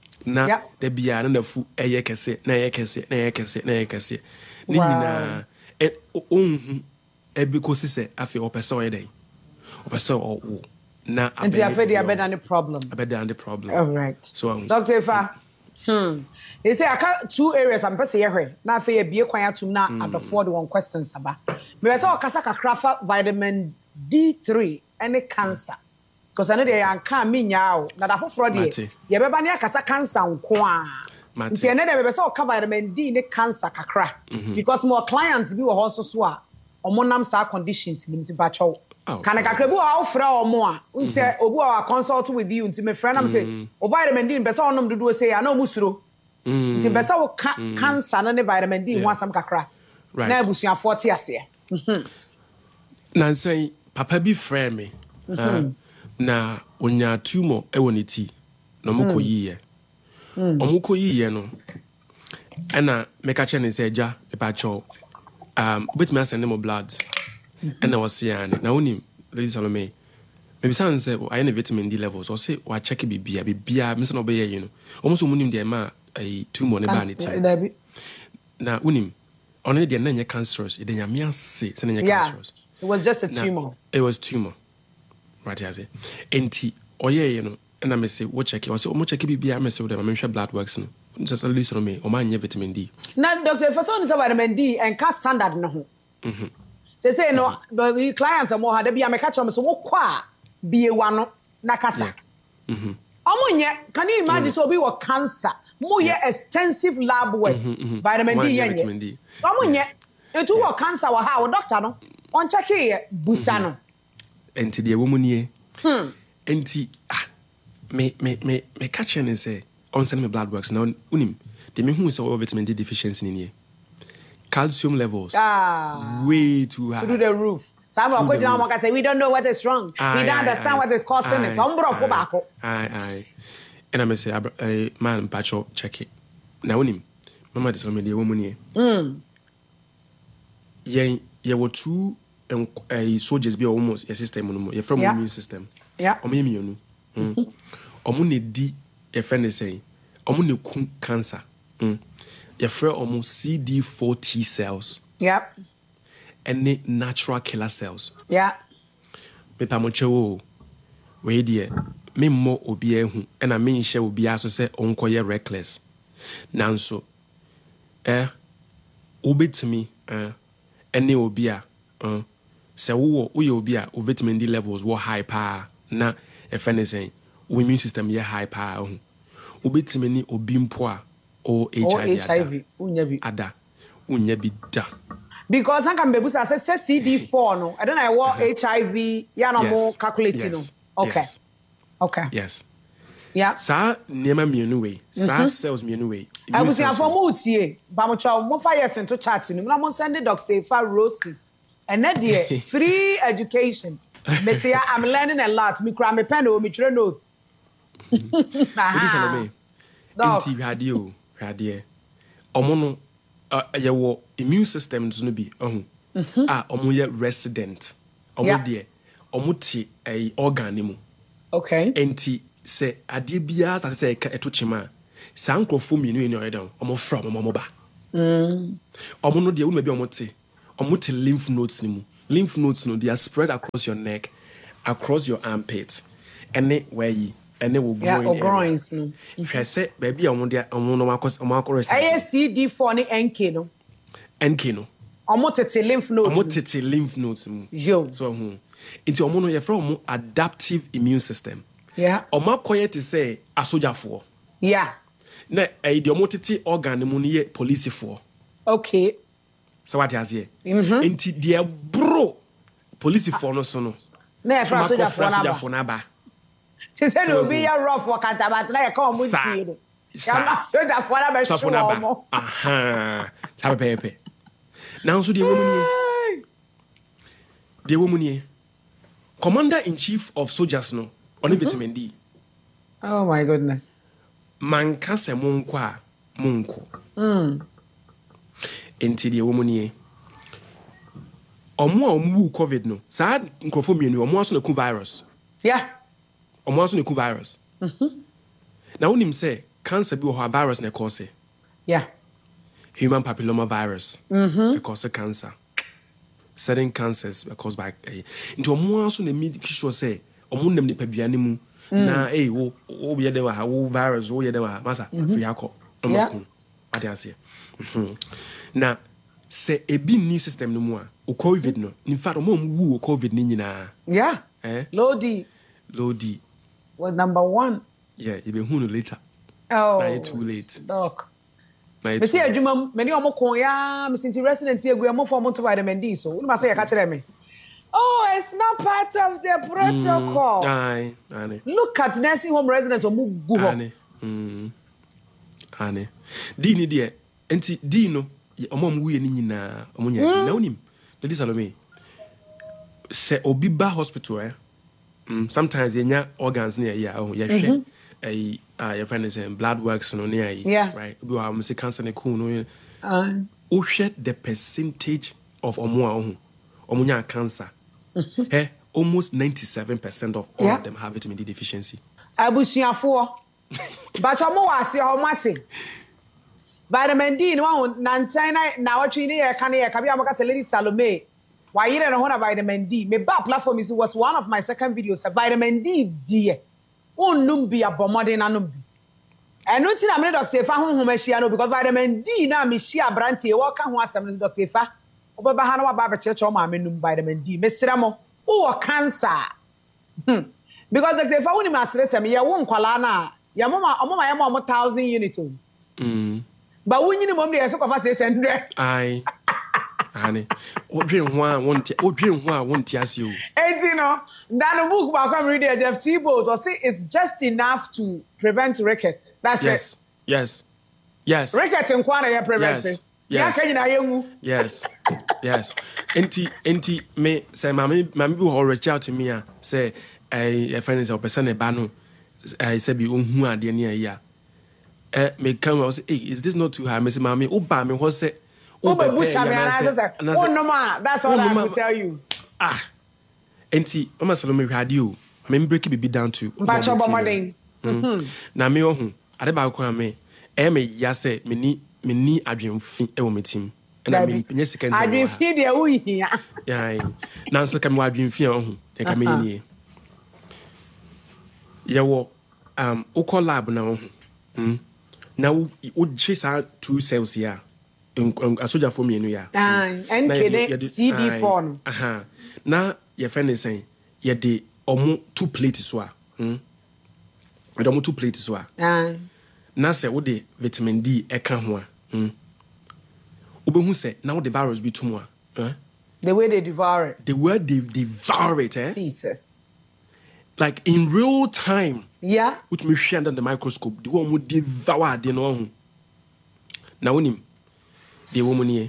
na de bia na nafu eye kese na eye kese na eye kese na eye kese ni nyina e onhu e because say afi opese oyeden opese o na enti afi dia better the problem better the problem all right so um, Doctor Ifa hmm they say I got two areas I'm person here na afi e bie kwan atum na adofo the one questions aba me say okasa kakra fa vitamin D three any cancer because I know they are can me nyao na da foforo de ye beba ne akasa cancer nko a nti ene de beba say o vitamin D ne cancer kakra because more clients bi wo ho so so a omo nam sa conditions bi nti ba chow kana kakra bi wo ofra omo a unse obi wa consult with you nti me friend am say o vitamin D be say onom dodo say ya na omu suro nti be say o cancer na ne vitamin D ho asam kakra na ebusuafo forty ase na say papa bi friend me na onya tumor e woni ti no mo koyiye omo koyiye no ana meka che ne se ja e pa cho um bit me send mo blood and I was saying na onim Lady Salome maybe someone say I any vitamin D levels or say wa check bibia bibia me say no be you know almost omunim de ma ai tumor ne ba ni type na onim only de na nya cancerous e de nya me ase say nya cancerous it was just a tumor it was tumor right here say enti oye you know and I me say what check you say o check bibia me say o de ma me hwe blood works no just at least no me o ma nya vitamin D na Doctor for so vitamin D and cast standard no ho mhm say say no the clients am ha da bia me catch am so wo kwa biewa no na kasa mhm omonye can you imagine so be what cancer mo ye extensive lab work vitamin D yenye omonye etu wo cancer wa ha wo doctor no on check here busa no enti de womu nie hm enti ah me me me me catch and say on send me blood works now unim de me hu so vitamin D deficiency ni nie calcium levels ah way too high to do the roof some of them can say we don't know what is wrong aye, we don't aye, understand aye, what is causing aye, it ombro fo baako aye aye and I may say uh, man patcho check it na unim mama de so me de womu nie mm ye ye were two and uh, soldiers be almost your system no your from yeah. immune system yeah omo ye mienu mm omo ne di e friend say omo ne ku cancer mm your friend omo C D four T cells yep and the natural killer cells yeah me pa mo chewo we die me mo obi ehu and I mean share obi aso say onkoye reckless nanso eh obetimi eh ene obi a eh se wo wo ye obi a vitamin D levels wo high pa na e fene say wo immune system ye high pa ho obetimi ni obi mpo a o H I V unya bi ada unya bi da because I can be say say C D four no I don't know what uh-huh. H I V ya no more calculating yes. no okay yes. okay yes yeah sa nema mienu we sa cells mienu we abusiafo mo tie ba mo twa mo fa yes into chat ni na mo send Doctor Ifa roses and na there free education metia I'm learning a lot me kra me pen o me tire notes Lady Salome inti radio radio omo no ye wo immune systems no bi ohun ah omo ye resident omo de omo ti eh organ ni mu okay enti say ade bia that say eto chima sa nkrofo mienu eni oyeda omo from omo ba mm omo no de wo ma bi omo te omo te lymph nodes ni mu lymph nodes no they are spread across your neck across your armpits ene where yi ene wo groin yeah groins no hwe se ba bia omo de omo no makos omo akoro say C D four ni N K no N K no omo tete lymph nodes omo tete lymph nodes mu yo so hu into omo no ye from omo adaptive immune system yeah omo akoye to say asojafo yeah na eh de omo tete organ mu ne police for okay so what has here mhm enti de bro police for no so no na e fra asojafo na ba ti say no be ya rough wakata but na e come mu ti no ya asojafo na be show omo aha sabe pepe now so de woman here de woman here commander in chief of soldiers no on vitamin D. Oh my goodness. Man kase monko a monko. Mm. Enti de woman ye. Omo a omu COVID no. Sa nkrofo mienu omo aso na ku virus. Yeah. Omo aso na ku virus. Mhm. Na wonim say cancer bi ho virus na cause. Yeah. Human papilloma virus. Mhm. It cause cancer. Certain cancers are caused by eh into omo aso na make sure say omo nam ne paduane mu na eh wo wo be dem ha wo virus wo ye dem ha masa free akọ omo ade ase na se ebi ni system no mu a o COVID no in fact omo wu o COVID ni nyina yeah eh low D low D was number one yeah you be hu no later oh now it's too late doc me see adwuma me ni omo kon ya me sinti resident egu omo for omo to vitamin D so we must say ya ka kire me. Oh, it's not part of the protocol. Mm, aye, aye. Look at nursing home residents or mugu. Aye. Mm. Aye. Di ni die. Enti di no, omo mu ye ni nyina, omo nya. Na onim. Lady Salome. Se obi ba hospital eh. Mm, sometimes ye nya organs near ya, oh, ya hwe. Eh, ah, your friend is saying blood works no near you. Yeah. Right. Obi wa am say cancer ne cool no. Uh. O share the percentage of omo a ohu. Omo nya cancer. Mm-hmm. Eh, almost ninety-seven percent of all yeah. of them have vitamin D deficiency. Abusuafo. But omo wase ho mate. Vitamin D no one nantan na watwe ni e kan e ka bia maka Lady Salome. Why you no na vitamin D? Me ba platform is was one of my second videos. Vitamin D D. Onum bi abomode nanum bi. Eno ti na me Doctor Fa honhom ahia no because vitamin D na me hia brante e wo ka ho asem no Doctor Fa. Obaba ha na wa ba be cheche o ma menum vitamin D. Me sira mo. O cancer. Hmm. Because Doctor Fa woni ma sere sem ye wo nkwala na ya mama omama ya ma one thousand units. Mm. Ba wonyi ni mom de yeso kofa six hundred. Ai. Ani. Odwe ho a wonti odwe ho a wonti ase o. Enti no, that book ba come read Jeff Tebow so say it's just enough to prevent ricket. That's yes. it. Yes. Yes. Ricket in kwana ya prevent. Yes. Ya ka nyina yenwu. Yes. Yes. Enti enti me say mama mama bi ho reach out to me a say eh e friend say person e ba no eh say bi ohun ade ne ya. Eh me come say hey is this not too high? Me say mama o ba me ho say oh, but Busa me and I oh no ma, that's all I will tell you. Ah, enti, Mama Salome hwade o. Me break it be down to. Mpacho bomodin. Mhm. Na me ohun, ade ba ko me, e me ya say me ni me ni adwemfi e wo metim. E na me penye second time. Adwemfi de wo hia. Yeah. Na so ka me adwemfi ohun, e ka me ni. Ye wo um o call lab na ohun. Mhm. Na wo gye sa two cells here. A soldier for me no ya. Ah, N K C D four no. Aha. Na your friend is saying ye de omo two plates so a. Hm. We omo two plates so a. Ah. Na say wo de vitamin D e ka ho a. Hm. Obehu say na wo de virus bi to mo a. Eh? The way they devour it. The way they devour it, eh? Jesus. Like in real time. Yeah. Which me share under the microscope. The one who devour the no. Na wonim the woman here.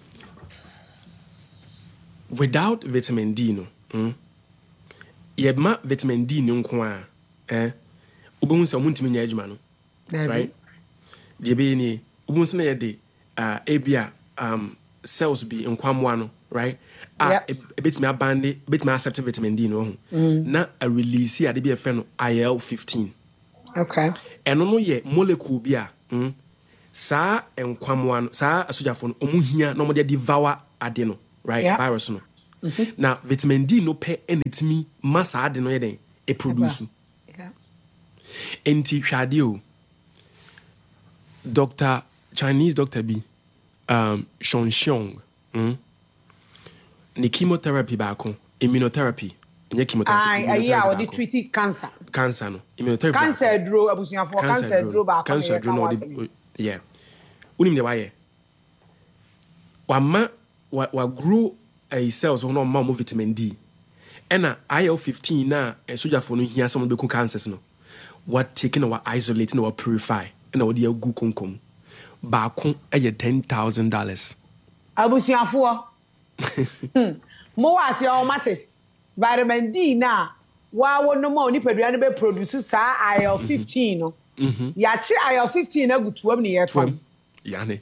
Without vitamin D, no, mm, ye ma vitamin D no nko eh, ubun se omuntimi nya adwuma no, right? The be ni ubun se na ye de uh abia um cells be nkwamwa no, right? Ah, a bit me abande, bit me accept vitamin D no, mm. Na a release here de be a friend I L fifteen. Okay. And no ye molecule bi a mm, saa enkwamwa no saa asojafo no omu hia no mo de devour ade no, right? Yeah. Virus no. Now vitamin D no pe enetimi masa ade no ye den e produce. Yeah. Enti hwade o. Doctor Chinese doctor B um Sean Xiong mm, ni chemotherapy baako immunotherapy nye chemotherapy Ai ai a odi treat cancer. Cancer no immunotherapy Cancer dro abusuafo cancer dro ba cancer dro no di yeah unim de waye wama wa wa grow a cells no ma mo vitamin D ena I L fifteen na soja for no hia some be ku cancers no what taking our isolate no purify na odi agu konkom baako eye ten thousand dollars abusuafo mo wa se o mate vitamin D na wa wo no ma oni padua no be produce sa I L fifteen no ya chi I L fifteen na gutuam ne yeto yani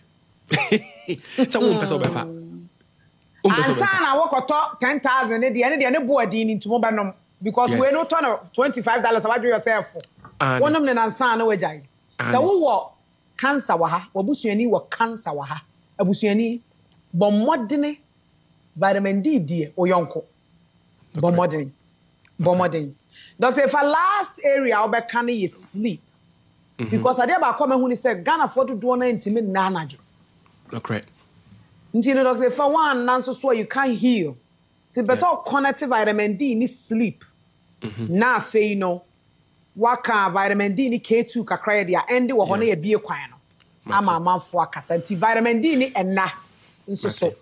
so won pesa obefa ansa na wokoto ten thousand ne de ne de ne boadi ni ntumo benom because Yeah. we no turn twenty-five dollars about yourself And- wonom ne nansa na wajai so wo wo cancer wa ha wabusuani wo cancer wa ha abusuani bommodene vitamin D die oyonko bommodene bommodene doctor if a last area obeka na is sleep because ade ba come hu ni say Ghana for do do na ntimi na anajo no correct nti no doctor for one nanso so you can heal ti be so connect vitamin D ni sleep na afei no waka vitamin D ni K two kakra ya dia end wo ho na ye bie kwan no ama amanfo akasa nti vitamin D ni enna nso so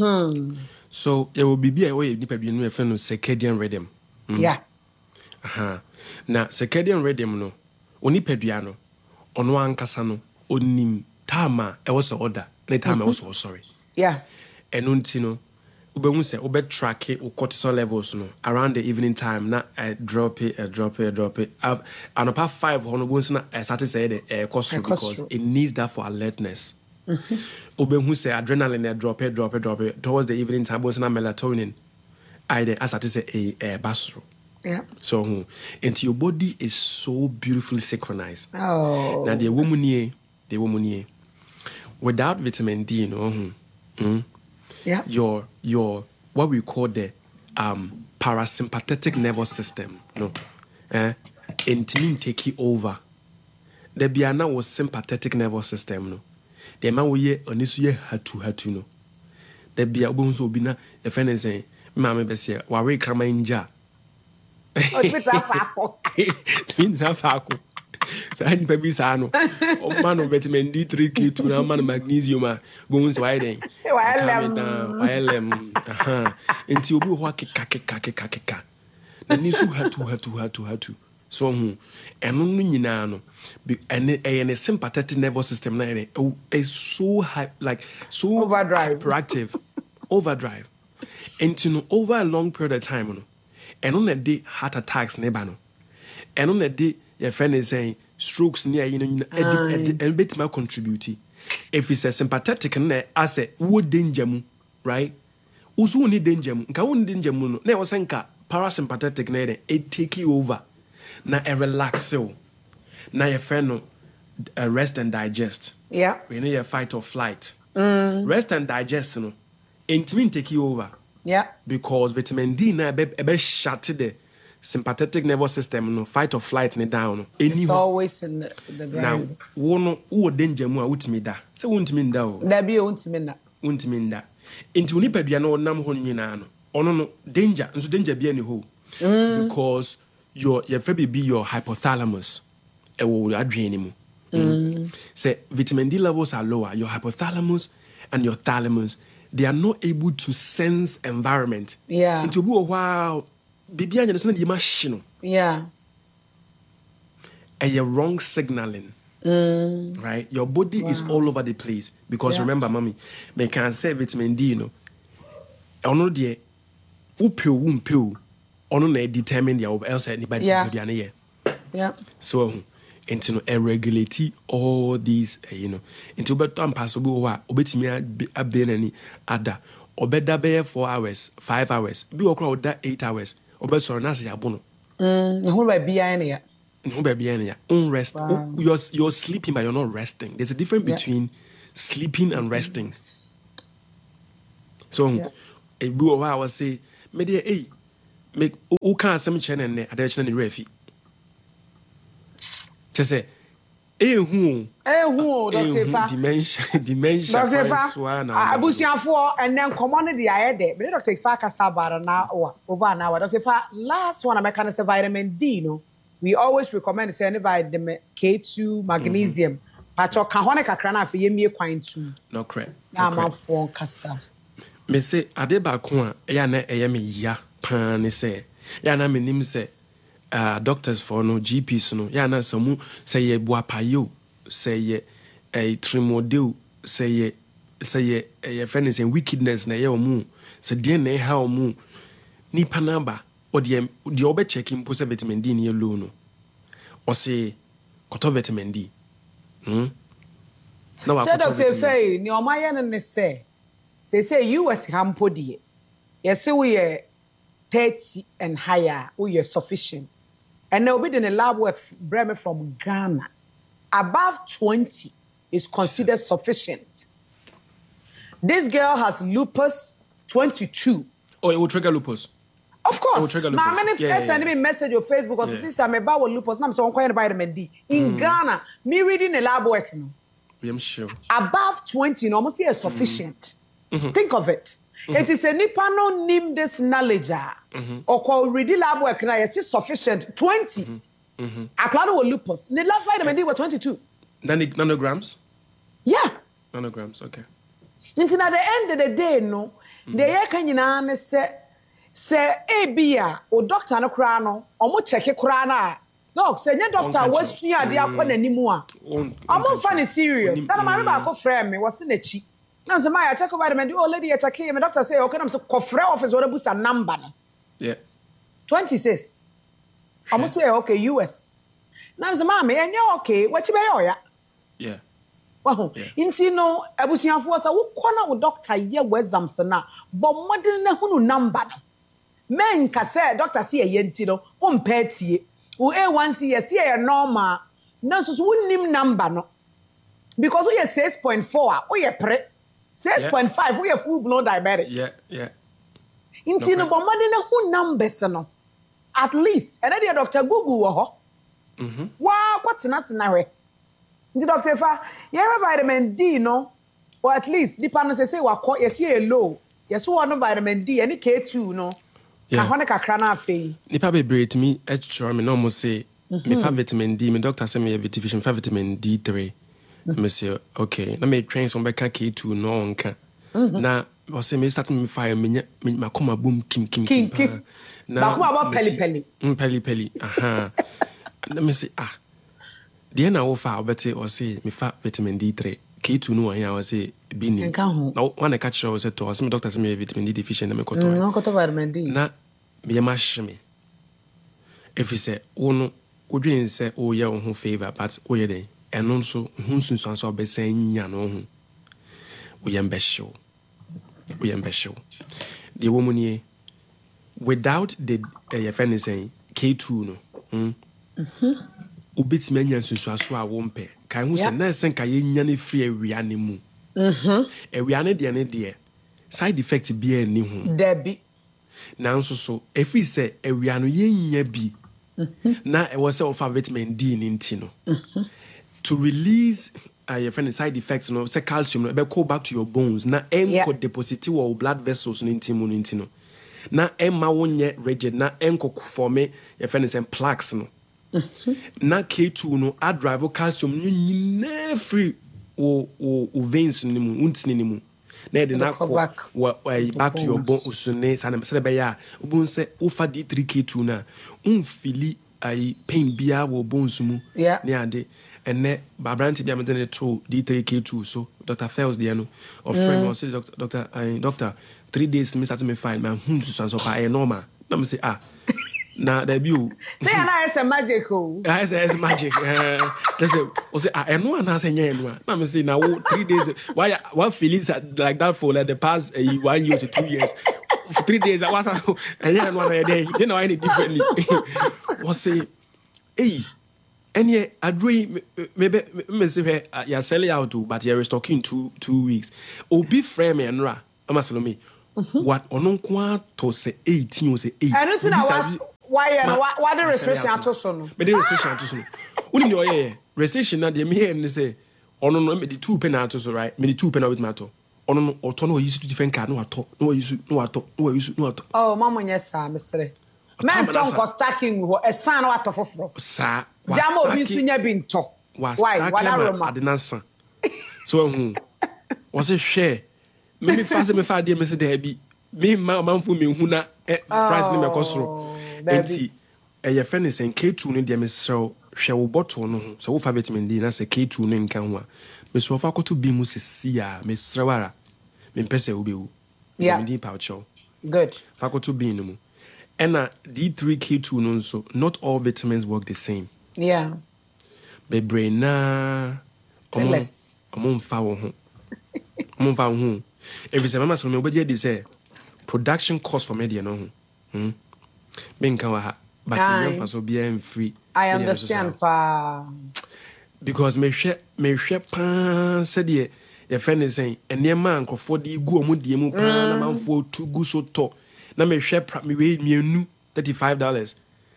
so there will be be we nipa bi no e fe no circadian rhythm yeah aha na circadian rhythm no oni padua no ono ankasa no onim time e wo so order ne time e wo so sorry yeah eno nti no ubehu se ube track it cortisol levels no around the evening time na I drop it I drop it I drop it I've, and about five hono go na I started say the uh, cost because it needs that for alertness ubehu se adrenaline I drop it drop it drop it towards the evening time go na melatonin I then I started say a uh, basro yeah so hmm, and your body is so beautifully synchronized. oh Now the woman here, the woman here, without vitamin D, you know, hmm, hmm, yeah your your what we call the um parasympathetic nervous system, no, eh, intimi take it over. The biana was sympathetic nervous system, no. The man we ye onisu ye hatu hatu no. The bia obo so obi na e friend say, "Mama be say, wa we krama inja." o twitter papo Twins have ako. So I need baby sano. Oh man of vitamin D three K two na man magnesium a bones why then. Why Calm it lem? down. Why lem? Aha. Enti obi ho akeka keka keka keka. Na ni so hatu hatu hatu hatu. So hu eno no nyina no be ene ene sympathetic nervous system na ene is so high like so Overdrive. hyperactive. Overdrive. Enti no over a long period of time no. Eno na de heart attacks ne ba no. Eno na de your friend is saying strokes near you know and bit my contribute. If it's a sympathetic and I say would danger mu, right? Usu ni danger mu. Nka won danger mu no. Na was nka parasympathetic na it take you over. Na e relax you. Na your friend no uh, rest and digest. yeah We need a fight or flight. Rest and digest no. Intimi take you over yeah because vitamin D na be be shut the sympathetic nervous system no fight or flight ne down no any it's always in the, the now ground wo no wo danger mu a wutimi da se wuntimi nda o da bi o ntimi na wuntimi nda enti woni padua no nam ho nyina no ono no danger nso danger bia ne ho because your your fe be your hypothalamus e wo adwene mu mm. Say vitamin D levels are lower your hypothalamus and your thalamus they are not able to sense environment yeah enti obi wo wow bibia nya no na di machine no yeah and you're wrong signaling. Mm. Right? Your body wow. is all over the place. Because yeah. remember, mommy, me can say vitamin D, you know. Ono de upio umpio. Ono na determine the else anybody yeah. yeah. yeah. So into no regulate all these, uh, you know. Into beto impossible wa obetimi abenani ada. Obeda be four hours, five hours. Bi okra oda eight hours. Obe sorry na se yabono. Mm, who by bia na ya. no baby any unrest. Wow. You're you're sleeping but you're not resting. There's a difference Yeah. between sleeping and resting. So Yeah. a boo of I was say, media eh make who can't some channel ne addition in refi. Just say eh who Eh, who, Doctor Ifa? dementia dementia Doctor price one, Ifa, abusiafo, and then come on the ayede. But Doctor Ifa kasa bara na over an hour. Doctor Ifa, last one I can say vitamin D. No, we always recommend say any vitamin K two, magnesium. Pacho kahone kakra na afi yemie kwan tu. no correct. Na amafo kasa. Me say ade ba ko a ya na eye me ya pan ne say ya na me nim say uh doctors for no G Ps no ya na samu say ye buapayo say ye a trimodel say ye say ye ye friends and wickedness na ye omu say de na ha omu nipa na ba o de de obe checking po vitamin D ne low no o say koto vitamin D hm na wa So koto Doctor vitamin Ifa, ni omaye ne ne say say say U S hampo die. Yes, we are thirty and higher, we are sufficient. And now we did a lab work bring me from Ghana. Above twenty is considered Jesus. sufficient. This girl has lupus twenty-two. oh it will trigger lupus. Of course. will trigger Now, lupus. many Yeah, friends yeah, send yeah. me a message on Facebook because Yeah. the sister me about lupus. Now I'm so inquiring vitamin D. In Ghana, me reading a lab work. You know, I'm sure. above twenty, no, almost here sufficient. Think of it. It is a nipa no name this knowledge. Or call ready lab work now, yes, it's sufficient. twenty. A cloud with lupus. The last vitamin D was twenty-two. Nano- nanograms? Yeah. Nanograms, okay. Until at the end of the day, no, the year can you know, say, say, a beer or doctor no crano, or mo check a crana. Dog, say, your doctor Unconscious. was see a dear one anymore. Un- I'm not unconscious. funny serious. Unim- That my back friend me was in a cheek. Now, say, my check over vitamin D. Oh, lady, I check him. My doctor say, okay, I'm so cofre office or a boost a number. Yeah. twenty-six. I'm going to say, okay, U S. Now, say, mommy, and you're okay. What you be, ya? Yeah. Wow. Inti no, abusiafo sa wo kona wo doctor ye wexams na, but modern na hunu number no. Men ka say doctor see ye nti no, o mpa tie. O A one C ye see ye normal. Na so so wonim number no. Because we six point four, we ye pre. six point five, we ye full blown diabetic. Yeah, yeah. Inti no, Okay. but modern na hu numbers no. At least, and then Doctor Google wo ho. Mhm. Wa kwatena tena we. The doctor fa, you have vitamin D, no? Or at least, the panel say, well, yes, you low. Yes, one vitamin D, any K two, no? Yeah. Kahone kakrana fe. Nipa bebree to me extra me no mo say me fa vitamin D, me doctor say me vitamin fa vitamin D three. Me say okay, na me train some beka K two no onka. Na o say me start me fa me nya- me makoma boom kim kim Kim, kim. kim. ah. Bakoma about me peli ti- peli. Mm, peli peli. Aha. Na me say ah. The na wo fa obete o say me fa vitamin D three. K two no here o say bi ni. Nka ho. Na one I catch o say to o say me doctor say me vitamin D deficient na me koto. No, koto vitamin D. Na me yama hye me. If you say wo no wodwen say wo ye wo ho favor but wo ye den eno nso hu sunsun so obesen nya no ho. Wo ye mbehyew. Wo ye mbehyew. The woman ye without the uh, your friend is saying K two no. Hmm. Mhm. Ubetime nya sunsun aso a wo mpe. Kai hu say Yeah. na sen ka ye nya ne free awia ne mu. Mhm. Awia ne de ne de side effect bi ani ho. Debbie. Nanso so efi sɛ awia no yɛnya bi na ɛwɔ sɛ ɔfa vitamin D ne nti no to release uh, your friend side effects no sɛ calcium no ɛbɛkɔ back to your bones na ɛnkɔ Yeah. deposit wɔ wo blood vessels no nti mu no nti no na ɛma wo nyɛ rigid na ɛnkɔ forme your friend sɛ plaques no na K two no adrive calcium no nyinaa firi wo wo wo veins no mu wo ntini no mu na ɛde na Ɛde kɔ kɔ back wa wa- back to your bone bones. usune sanam sɛ bɛyɛ a wobɛhu sɛ wofa D three K two no a womfili ayi pain biara wɔ bones mu Yeah. ne ade ɛnɛ baabrante bi a mede ne to D three K two so Doctor Fells deɛ no ɔfrɛ me ɔsɛ doctor doctor ayi doctor three days me start me fine ma hu nsusuan so pa ɛyɛ normal na me say ah na dabi o Say na is a magic oh. I say it's magic. Uh, let's say, I say, I know, and I say, yeah, no. I'm saying now three days. Why, what feelings like that for like the past uh, one year to two years? For three days, I was, and yeah, one day, you know, I need differently. Was say, hey, Any adre maybe me say ya sell it out but you restocking two two weeks. Obi frame and ra. Amasalomi. What onon kwa to say eighteen or say eight. I don't know was why why the restriction ato so no. Me the restriction ato so no. Uni no ye restriction na de me here and say ono no me the two pen ato so right. Me the two pen with my to. Ono no oto no use different card no ato. No use no ato. No use no ato. Oh mama nyesa mesre. Man ton ko stacking ho e san no ato foforo. Sa jamo obi sunya bi nto. Why? What I didn't say. So who was it share? Maybe fast me fa dey me say there be me man fu me hu na price ni me kosoro. Enti e ye friend is K two no dey me sell hwe wo bottle no ho. So wo fa vitamin D na say K two no nkan ho a. Me so fa koto bi mu se sia me srewara. Me pese wo be wo. Yeah. Me pouch. Good. Fa koto bi no mu. And D three K two no so not all vitamins work the same. Yeah. Bebre na omo omo mfa wo ho. Omo mfa wo ho. Every time so me obedi dey say production cost for media no ho. Hmm. Me nka wa ha. But me mfa so bia am free. I understand pa. Because me hwe me hwe pa se de ye friend is saying enema ankofo de gu omo de mu pa na manfo tu gu so to. Na me hwe me we mienu thirty-five dollars.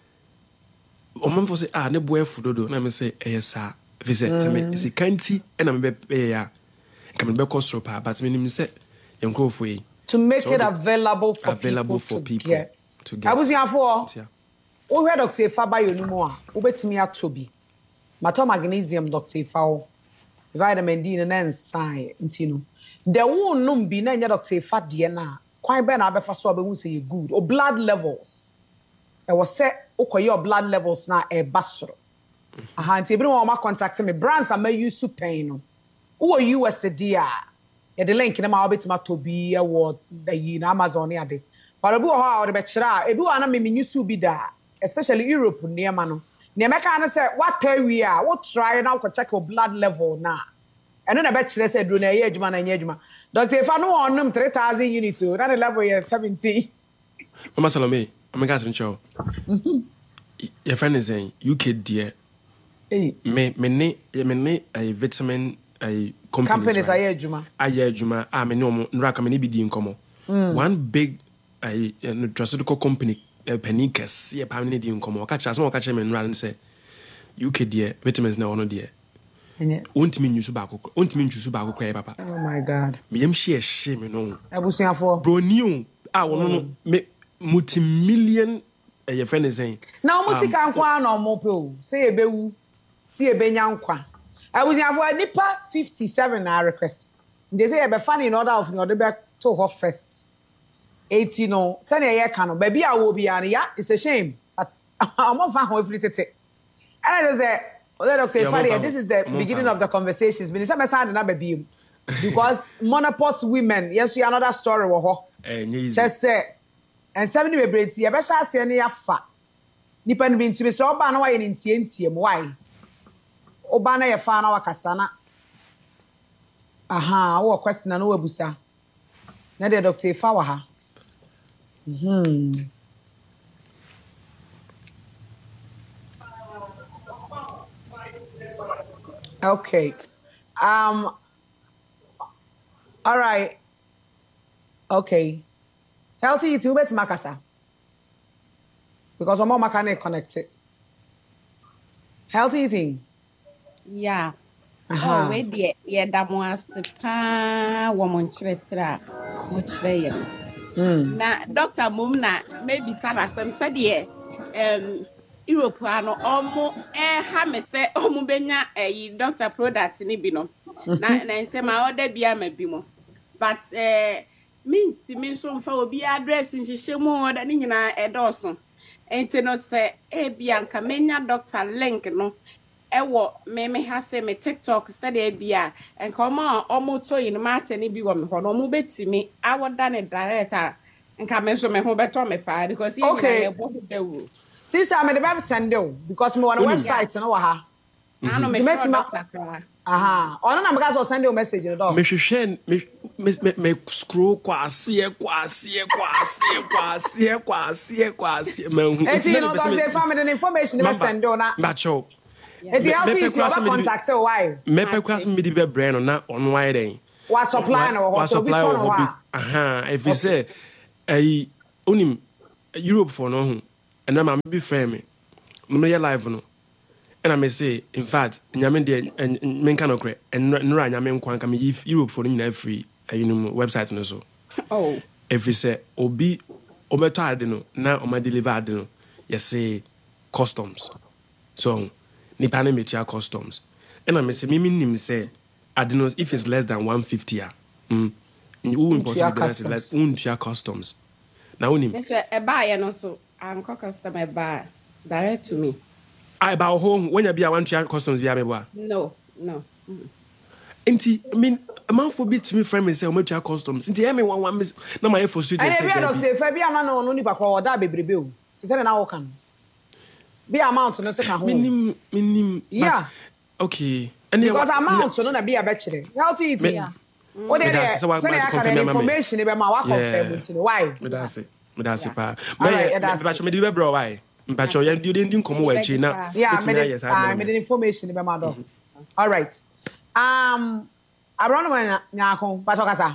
Omo for say ah ne boy fudodo na me say eh sa if say me say kanti e na me be ya ka me be cost pa but me nim say yenkofo yi to make so it available for available people for to people get. to get Abusiafo o head Doctor Ifa yo numu a obetimi atobi mato magnesium Doctor Ifa vitamin D na nsan ntino the one num bi na nya Doctor Ifa de na kwan be na abefa so abehu say you good or blood levels e was say okoye your blood levels na e basoro aha nti ebi no ma contact me brands am use pain no wo U S D a e de link na ma obetima tobi e wo yi na Amazon ya de but obi wo ha o de be kira ebi wo na me menyusu bi da especially Europe near ma no ne meka na say what wi a wo try na ko check your blood level na eno na be kire say dro na ye adwuma na nye adwuma Doctor Ifa no onum three thousand units o na the level ye seventy Mama Salome I'm going to show. Your friend is saying U K dear. Hey, me me ne me ne a vitamin a companies aye juma. Aye juma. Ah me no nraka me ne bi di nkomo. One big a nutraceutical company Penicas, yeah, pound di nkomo. Catch as mo catch me nra and say U K dear vitamins na ono dear. Won't mean you so back. Won't mean you so back papa. Oh my God. Me yam share shame no. Abusiafo. Bro new. Ah no no me multi-million uh, your friend is saying now music um, nkwa na omo pe o say ebewu see ebenya nkwa abusiafo nipa fifty-seven na request they say ebe fan in order of no de be to ho first eighty no say na ye ka no ba bia wo bia ya it's a shame but omo fan ho every tete and I say oh Doctor Ifa this is the beginning of the conversations been say me sound na ba bi because menopause women yes you another story wo ho eh just say and seventy we break ye be sha ase ne yafa nipa no bi ntumi so oba na wa ye ntie ntie mo why oba na ye fa na wakasa na aha wo question na wo abusa na de Doctor Ifa wa ha mhm okay um all right okay healthy eating ubet makasa because omo makane connected healthy eating yeah oh we dey ye da mo aspa wo mo nchretra mo chre ye na doctor mum na maybe sana some said ye um Europe ano omo eh ha me say omo benya eh doctor product ni bi no na na say ma order bia ma bi mo but eh me me so mfa obi address nhihye mu order ni nyina edoso enti no say e bia nka menya doctor link no ewo me me ha say me TikTok study e bia nka omo omo to yin mate ni bi wo me ho no omo betimi awoda ne director nka me so me ho beto me pa because e okay. na e bo dewu sister me the baby send you because me on the website no wa ha I know me doctor aha ono na because send you message no do me hwehwe me me me scroll kwase kwase kwase kwase kwase kwase me hu enti no Doctor Ifa me the information me send you na bacho Eti how see it you contact why? Me pe kwa some be brand on na on why then. Wa supply no ho so be turn ho. Aha, if you say eh onim Europe for no ho. And na ma be friend me. No ye live no. And I may say in fact, nyame de men kan okre and nra nyame nkwan ka me Europe for no na free you know website no so. Oh. If you say obi ometo ade no na o ma deliver ade no, you say customs. So nipa na metia customs. And I may say me nim say ade no if it's less than one fifty ah. Mm. You impossible less untia customs. Now unim. Yes, e buy and also anko customer buy direct to me. I about home when you be a one tia customs be a No, no. Mm. Inti, I mean, a man for bit to me friend and say, I'm customs. Inti, I mean, one one miss. No, my for street. And every other say, Fabi, I'm not only back or that baby bill. She said, now can be amount to no second home. Minim, minim. Yeah. Okay. And because amount to no be a bachelor. How to eat it? What they say, I can information about my work confirm. Why? That's it. That's it. But me do bro, why? But you didn't come away, China. Yeah, I made information about my dog. All right. Um, around when nyako pasokasa.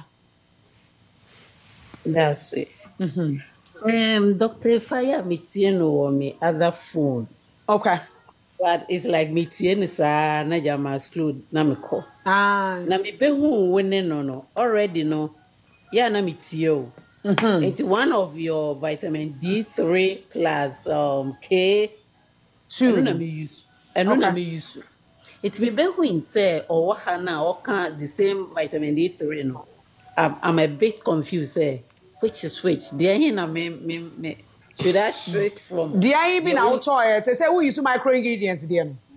That's it. Mm-hmm. Um, Doctor Fire Mitieno or me other phone. Okay. But it's like Mitieno sa na jama exclude na me call. Ah. Na me be who winning no no already no. Yeah na Mitio. Mm-hmm. It's one of your vitamin D three plus um K two. Na me use. And okay. Na me use. It's me be who say or what na or can the same vitamin D three no. I'm, I'm a bit confused say which is which. The na me me me should I switch from the I been out toy say who use micro ingredients there no.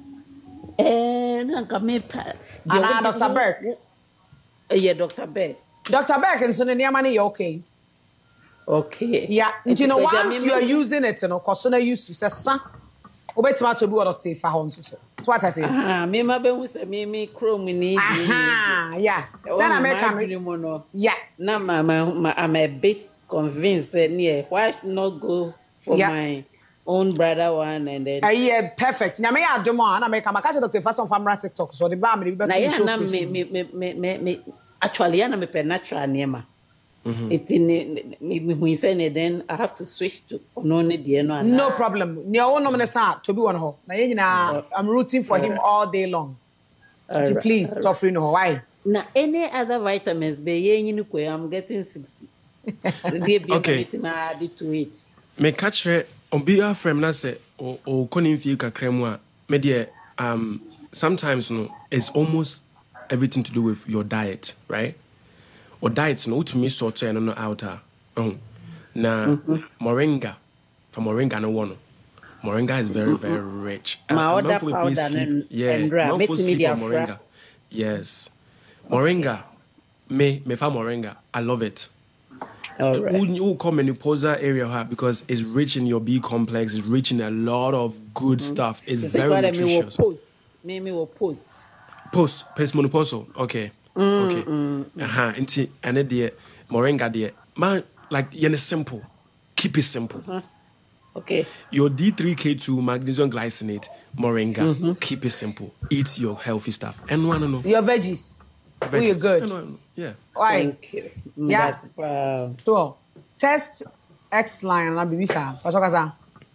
Eh na ka me pa. And Doctor Beck. Uh, yeah, Doctor Beck. Doctor Beck and so the name money okay. Okay. Yeah, and you know once you are using it, you know, cause so na use to say sa. Obetima to be what Doctor Fa hon so. That's what I say. Ah, me ma be hu say me me chrome ni. Ah, yeah. Say na American. Yeah. Na ma ma I'm a bit convinced near why not go for yeah. my own brother one and then. Ah, yeah, perfect. Nya me adomo na me ka maka Doctor Fa some family TikTok so the ba me be to show. Na me me me me me actually na me per natural niema. Mm-hmm. It in me me say then I have to switch to no no no problem. Nya wo no me say to be one ho. Na ye nyina I'm rooting for him all day long. Right. Please stop free no why? Na any other vitamins be ye nyini ko I'm getting sixty. They be okay. Me add to it. Me catch her on be a friend na say o o konin fi kakra mu a me de um sometimes no it's almost everything to do with your diet, right? Or diets no to me sort and no outer. Oh, na mm-hmm. moringa for moringa no one. Moringa is very very rich. My other powder and yeah, moringa. Yes, moringa. Me me fa moringa. I love it. All right. Who come menopausal area because it's rich in your B complex. It's rich in a lot of good mm-hmm. stuff. It's so very nutritious. Me me will post. Post post menopausal. Okay. Mm, okay. Mm, mm. Uh-huh. Inti ane de moringa de man like yen simple. Keep it simple. Uh-huh. Okay. Your D three K two magnesium glycinate moringa. Mm-hmm. Keep it simple. Eat your healthy stuff. And one no. Your veggies. veggies. Oh, you're good. No, no. Yeah. Why? Thank you. Mm, yeah. That's uh, so test X line na bibisa. Pasokaza.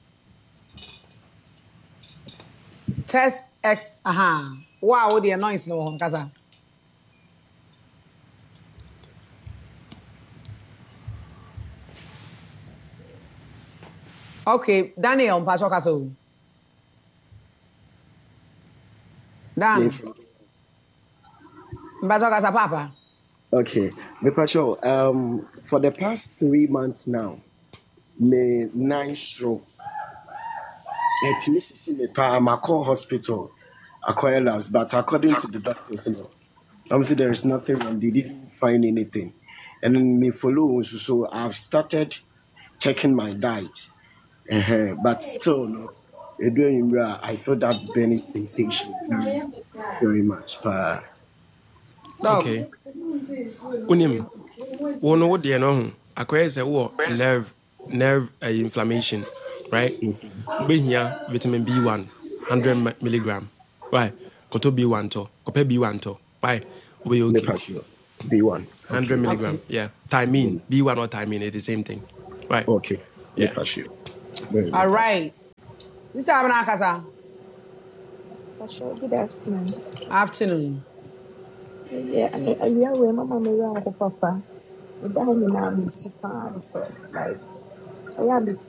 Test X aha. Wow, the noise no hon kaza. Okay, Daniel, Pastor Castle. Dan. Pastor Casa Papa. Okay, me Pastor, um, for the past three months now, me nine show. At Mississippi, I'm a call hospital, acquire labs, but according to the doctors, you know, I'm saying there is nothing wrong. They didn't find anything, and then me follow. So I've started checking my diet. Uh-huh. But still, no, I feel that burning sensation very, very much. But okay, unim, one what they know, acquire say what nerve, nerve uh, inflammation, right? Mm-hmm. Be here, vitamin B one, hundred milligram, Why? Koto B one to. Kope B one to. Why? We Me okay. pass you. B one. one hundred milligram. Yeah. Thymine. B one or thymine, it's the same thing. Right. Okay. Me Yeah. pass you. Very All good. right. Mister Abanakasa. Sure, good afternoon. Afternoon. Yeah, I, I, yeah, we mama me around papa. The guy in the name is super first, like I am